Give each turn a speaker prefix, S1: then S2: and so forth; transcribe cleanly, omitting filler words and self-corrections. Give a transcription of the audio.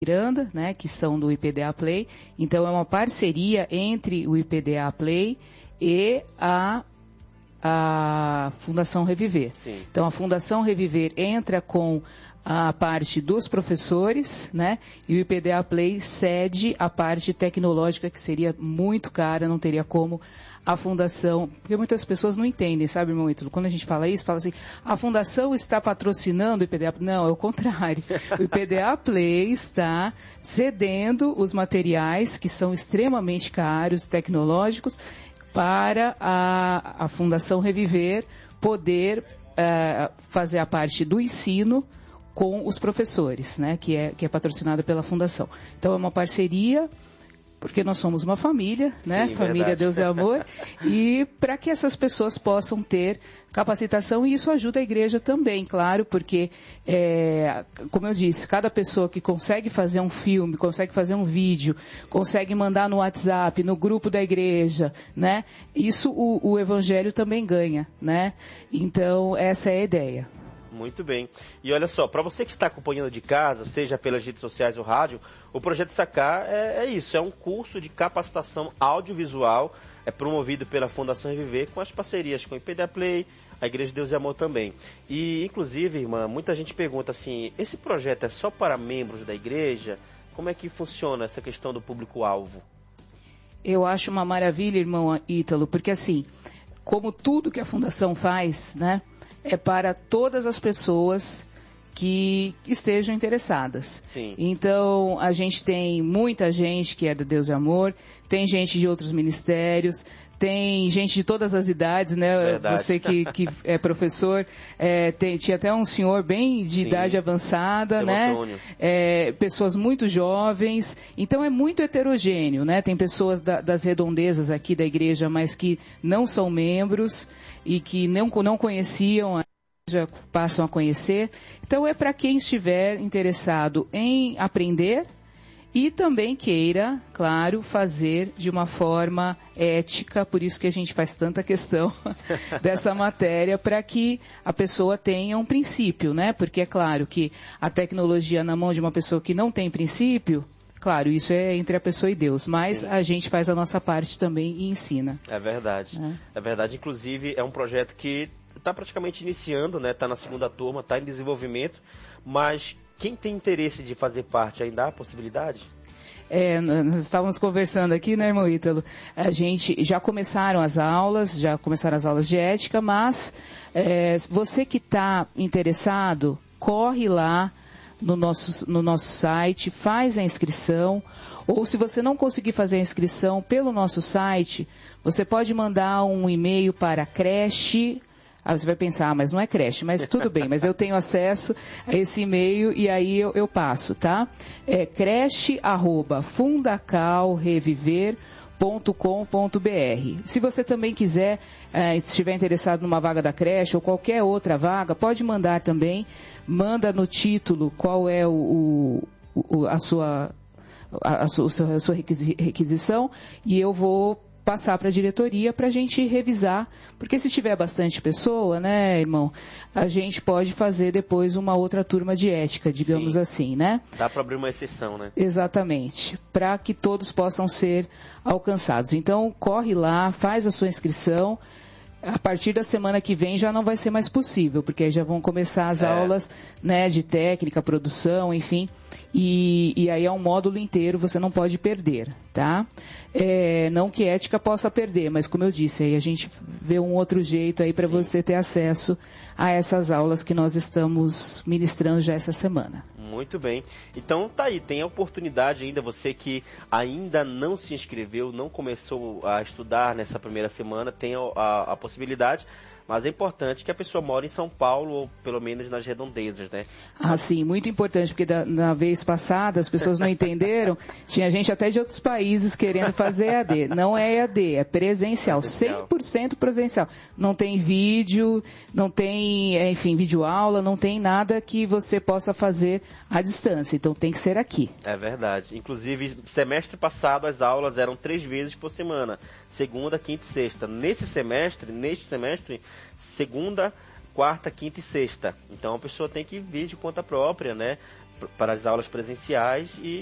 S1: Miranda, né, que são do IPDA Play. Então, é uma parceria entre o IPDA Play e a Fundação Reviver.
S2: Sim.
S1: Então, a Fundação Reviver entra com a parte dos professores, né? E o IPDA Play cede a parte tecnológica, que seria muito cara, não teria como a fundação, porque muitas pessoas não entendem, sabe, irmão Ítalo? Quando a gente fala isso, fala assim, a fundação está patrocinando o IPDA Play. Não, é o contrário. O IPDA Play está cedendo os materiais que são extremamente caros, tecnológicos, para a Fundação Reviver poder fazer a parte do ensino com os professores, né, que é patrocinado pela Fundação. Então, é uma parceria, porque nós somos uma família, né?
S2: Sim,
S1: família,
S2: verdade.
S1: Deus é amor, e para que essas pessoas possam ter capacitação, e isso ajuda a igreja também, claro, porque, como eu disse, cada pessoa que consegue fazer um filme, consegue fazer um vídeo, consegue mandar no WhatsApp, no grupo da igreja, né? Isso o evangelho também ganha, né? Então, essa é a ideia.
S2: Muito bem. E olha só, para você que está acompanhando de casa, seja pelas redes sociais ou rádio, o Projeto Sacar é isso, é um curso de capacitação audiovisual, promovido pela Fundação Reviver, com as parcerias com o IPDA Play, a Igreja de Deus e Amor também. E, inclusive, irmã, muita gente pergunta assim, esse projeto é só para membros da igreja? Como é que funciona essa questão do público-alvo?
S1: Eu acho uma maravilha, irmão Ítalo, porque assim, como tudo que a Fundação faz, né? É para todas as pessoas que estejam interessadas.
S2: Sim.
S1: Então, a gente tem muita gente que é do Deus e Amor, tem gente de outros ministérios, tem gente de todas as idades, né?
S2: Verdade.
S1: Você que é professor, tinha até um senhor bem de
S2: Sim.
S1: idade avançada,
S2: Seu
S1: né?
S2: Antônio.
S1: Pessoas muito jovens, então é muito heterogêneo, né? Tem pessoas das redondezas aqui da igreja, mas que não são membros e que não conheciam a já passam a conhecer. Então é para quem estiver interessado em aprender e também queira, claro, fazer de uma forma ética, por isso que a gente faz tanta questão dessa matéria, para que a pessoa tenha um princípio, né? Porque é claro que a tecnologia na mão de uma pessoa que não tem princípio, claro, isso é entre a pessoa e Deus, mas
S2: Sim.
S1: a gente faz a nossa parte também e ensina.
S2: É verdade. É verdade. Inclusive, é um projeto que está praticamente iniciando, né? Está na segunda turma, está em desenvolvimento, mas quem tem interesse de fazer parte, ainda há possibilidade?
S1: Nós estávamos conversando aqui, né, irmão Ítalo? A gente já começaram as aulas de ética, mas você que está interessado, corre lá no nosso site, faz a inscrição, ou se você não conseguir fazer a inscrição pelo nosso site, você pode mandar um e-mail para creche. Você vai pensar, mas não é creche, mas tudo bem, mas eu tenho acesso a esse e-mail e aí eu passo, tá? É creche@fundacalreviver.com.br. Se você também quiser, estiver interessado numa vaga da creche ou qualquer outra vaga, pode mandar também, manda no título qual é a sua requisição e eu vou passar para a diretoria para a gente revisar, porque se tiver bastante pessoa, né, irmão, a gente pode fazer depois uma outra turma de ética, digamos assim, né?
S2: Dá para abrir uma exceção, né?
S1: Exatamente, para que todos possam ser alcançados. Então, corre lá, faz a sua inscrição. A partir da semana que vem já não vai ser mais possível, porque aí já vão começar as aulas, né, de técnica, produção, enfim, e aí é um módulo inteiro, você não pode perder, tá? Não que ética possa perder, mas como eu disse, aí a gente vê um outro jeito aí para você ter acesso a essas aulas que nós estamos ministrando já essa semana.
S2: Muito bem. Então tá aí, tem a oportunidade ainda, você que ainda não se inscreveu, não começou a estudar nessa primeira semana, tem a possibilidade, mas é importante que a pessoa mora em São Paulo ou pelo menos nas redondezas, né?
S1: Ah, sim, muito importante, porque na vez passada as pessoas não entenderam, tinha gente até de outros países querendo fazer EAD. Não é EAD, é presencial, 100% presencial. Não tem vídeo, não tem, enfim, videoaula, não tem nada que você possa fazer à distância, então tem que ser aqui.
S2: É verdade. Inclusive, semestre passado as aulas eram 3 vezes por semana, segunda, quinta e sexta. Neste semestre, segunda, quarta, quinta e sexta. Então a pessoa tem que vir de conta própria, né? para as aulas presenciais e